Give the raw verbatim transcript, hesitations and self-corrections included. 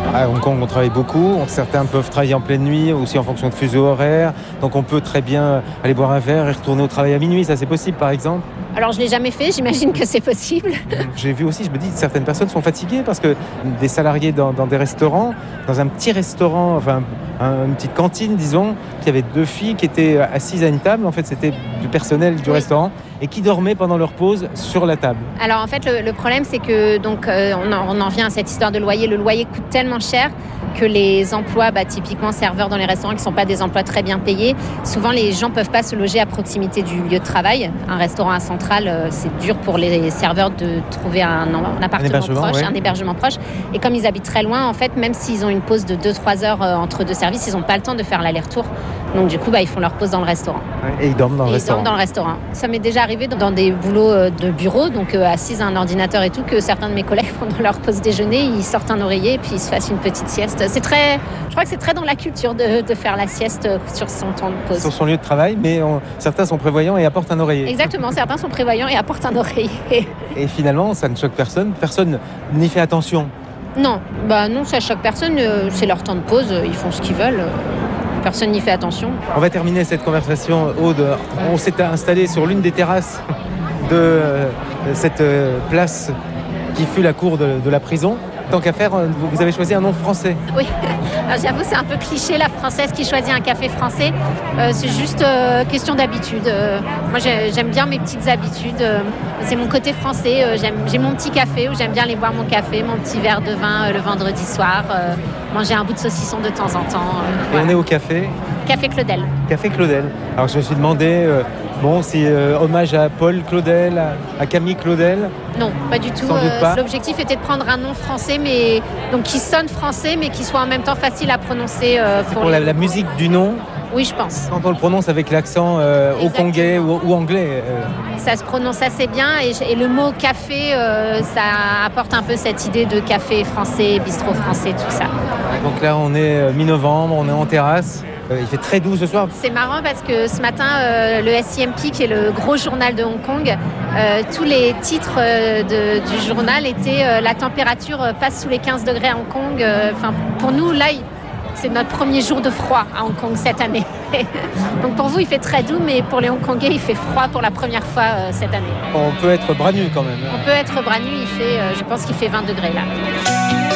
À Hong Kong, on travaille beaucoup. Certains peuvent travailler en pleine nuit, aussi en fonction de fuseau horaire. Donc on peut très bien aller boire un verre et retourner au travail à minuit. Ça, c'est possible, par exemple. Alors, je ne l'ai jamais fait. J'imagine que c'est possible. J'ai vu aussi, je me dis, certaines personnes sont fatiguées parce que des salariés dans, dans des restaurants, dans un petit restaurant, enfin un, une petite cantine, disons, qui avait deux filles qui étaient assises à une table. En fait, c'était du personnel du oui. restaurant et qui dormaient pendant leur pause sur la table. Alors, en fait, le, le problème, c'est que donc euh, on, en, on en vient à cette histoire de loyer. Le loyer coûte tellement cher que les emplois, bah, typiquement serveurs dans les restaurants, qui ne sont pas des emplois très bien payés, souvent les gens ne peuvent pas se loger à proximité du lieu de travail. Un restaurant à Centrale, euh, c'est dur pour les serveurs de trouver un, un appartement un proche, ouais. un hébergement proche. Et comme ils habitent très loin, en fait, même s'ils ont une pause de deux à trois heures euh, entre deux services, ils n'ont pas le temps de faire l'aller-retour. Donc du coup, bah, ils font leur pause dans le restaurant. Et ils dorment dans le et restaurant. Ils dorment dans le restaurant. Ça m'est déjà arrivé dans des boulots de bureau, donc euh, assises à un ordinateur et tout, que certains de mes collègues, pendant leur pause déjeuner, ils sortent un oreiller et puis ils se fassent une petite sieste. C'est très, je crois que c'est très dans la culture de, de faire la sieste sur son temps de pause. Sur son lieu de travail, mais on, certains sont prévoyants et apportent un oreiller. Exactement, certains sont prévoyants et apportent un oreiller. Et finalement, ça ne choque personne. Personne n'y fait attention. Non, bah non, ça choque personne. C'est leur temps de pause, ils font ce qu'ils veulent. Personne n'y fait attention. On va terminer cette conversation, Aude. On s'est installé sur l'une des terrasses de euh, cette euh, place qui fut la cour de, de la prison. Tant qu'à faire, vous avez choisi un nom français. Oui, alors, j'avoue, c'est un peu cliché, la française qui choisit un café français. Euh, c'est juste euh, question d'habitude. Euh, moi, j'aime bien mes petites habitudes. Euh, c'est mon côté français. Euh, j'aime, j'ai mon petit café où j'aime bien aller boire mon café, mon petit verre de vin euh, le vendredi soir, euh, manger un bout de saucisson de temps en temps. Euh, Et voilà. On est au café Café Claudel. Café Claudel. Alors, je me suis demandé... Euh... Bon, c'est euh, hommage à Paul Claudel, à, à Camille Claudel. Non, pas du tout. Sans doute pas. Euh, l'objectif était de prendre un nom français, mais donc qui sonne français, mais qui soit en même temps facile à prononcer. Euh, c'est pour, pour les... la, la musique du nom. Oui, je pense. Quand on le prononce avec l'accent euh, hongkongais ou, ou anglais. Euh... Ça se prononce assez bien et, et le mot café, euh, ça apporte un peu cette idée de café français, bistrot français, tout ça. Donc là, on est mi-novembre, on est en terrasse. Euh, il fait très doux ce soir. C'est marrant parce que ce matin, euh, le S I M P, qui est le gros journal de Hong Kong, euh, tous les titres euh, de, du journal étaient euh, la température passe sous les quinze degrés à Hong Kong. Enfin, euh, pour nous, là, c'est notre premier jour de froid à Hong Kong cette année. Donc pour vous, il fait très doux, mais pour les Hongkongais, il fait froid pour la première fois euh, cette année. On peut être bras nus quand même. On peut être bras nus, il fait, euh, je pense qu'il fait vingt degrés là.